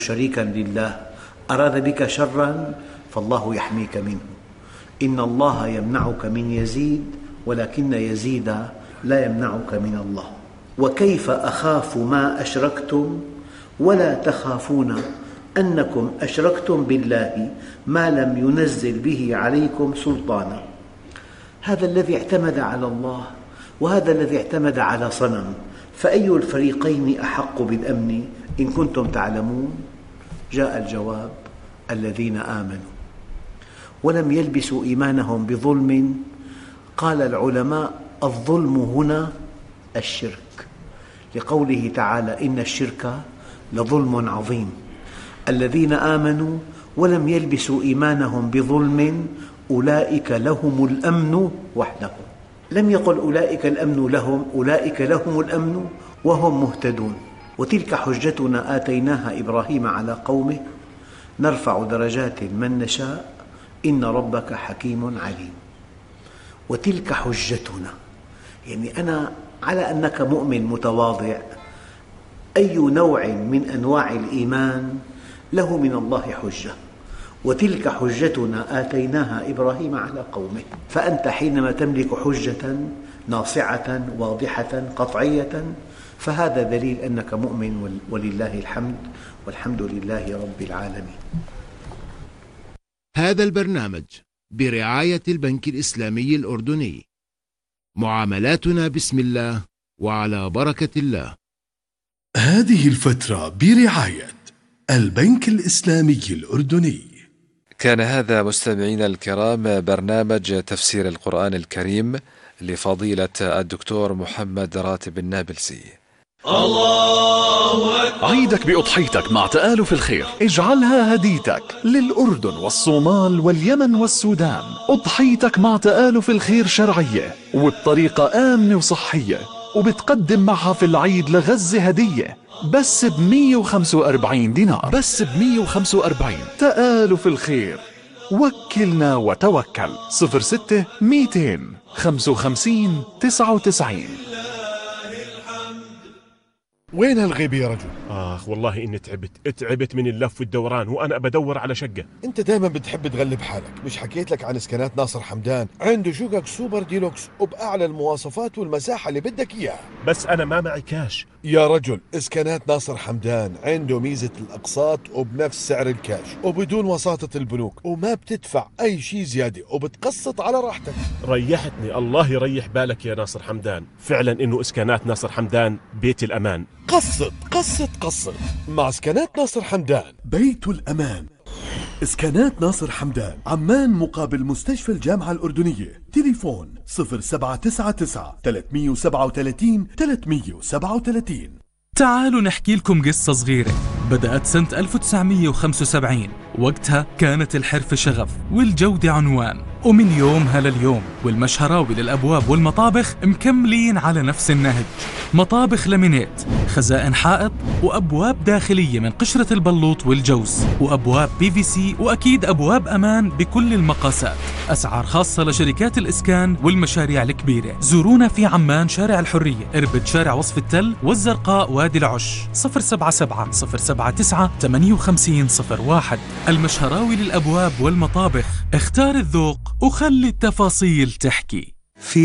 شريكا لله أراد بك شرا فالله يحميك منه. إن الله يمنعك من يزيد ولكن يزيد لا يمنعك من الله. وكيف أخاف ما أشركتم ولا تخافون أنكم أشركتم بالله ما لم ينزل به عليكم سلطانا. هذا الذي اعتمد على الله وهذا الذي اعتمد على صنم، فأي الفريقين أحق بالأمن إن كنتم تعلمون؟ جاء الجواب: الذين آمنوا ولم يلبسوا إيمانهم بظلم. قال العلماء: الظلم هنا الشرك، لقوله تعالى: إن الشرك لظلم عظيم. الذين آمنوا ولم يلبسوا إيمانهم بظلم أولئك لهم الأمن وحدهم. لم يقل أولئك الأمن لهم، أولئك لهم الأمن وهم مهتدون. وتلك حجتنا آتيناها إبراهيم على قومه نرفع درجات من نشاء إن ربك حكيم عليم. وتلك حجتنا، يعني أنا على أنك مؤمن متواضع، أي نوع من أنواع الإيمان له من الله حجة. وتلك حجتنا آتيناها إبراهيم على قومه. فأنت حينما تملك حجة ناصعة واضحة قطعية فهذا دليل أنك مؤمن، ولله الحمد، والحمد لله رب العالمين. هذا البرنامج برعاية البنك الإسلامي الأردني. معاملاتنا بسم الله وعلى بركة الله. هذه الفترة برعاية البنك الإسلامي الأردني. كان هذا مستمعينا الكرام برنامج تفسير القرآن الكريم لفضيلة الدكتور محمد راتب النابلسي. الله أكبر. عيدك بأضحيتك مع تآلف الخير، اجعلها هديتك للأردن والصومال واليمن والسودان. أضحيتك مع تآلف الخير شرعية وبطريقة آمنة وصحية، وبتقدم معها في العيد لغزة هدية بس ب145 دينار، بس ب145. تآلف الخير، وكلنا وتوكل. 06 255 99. وين هالغيبة يا رجل؟ والله إني تعبت من اللف والدوران وأنا بدور على شقة. أنت دايما بتحب تغلب حالك. مش حكيت لك عن اسكانات ناصر حمدان؟ عنده شقق سوبر ديلوكس وبأعلى المواصفات والمساحة اللي بدك إياها. بس أنا ما معي كاش يا رجل. اسكانات ناصر حمدان عنده ميزة الأقساط وبنفس سعر الكاش وبدون وساطة البنوك، وما بتدفع أي شيء زيادة وبتقسط على راحتك. ريحتني، الله يريح بالك يا ناصر حمدان. فعلا إنه اسكانات ناصر حمدان بيت الأمان. قسط مع اسكانات ناصر حمدان، بيت الأمان. اسكانات ناصر حمدان، عمان مقابل مستشفى الجامعة الأردنية. تليفون 0799 337 337. تعالوا نحكي لكم قصة صغيرة بدأت سنة 1975. وقتها كانت الحرفة شغف والجودة عنوان، ومن يومها لليوم والمشهراوي للأبواب والمطابخ مكملين على نفس النهج. مطابخ لامينيت، خزائن حائط، وأبواب داخلية من قشرة البلوط والجوز، وأبواب PVC، وأكيد أبواب أمان بكل المقاسات. أسعار خاصة لشركات الإسكان والمشاريع الكبيرة. زورونا في عمان شارع الحرية، إربد شارع وصف التل، والزرقاء وادي العش. 077 079 58 01. المشهراوي للأبواب والمطابخ. اختار الذوق وخلي التفاصيل تحكي.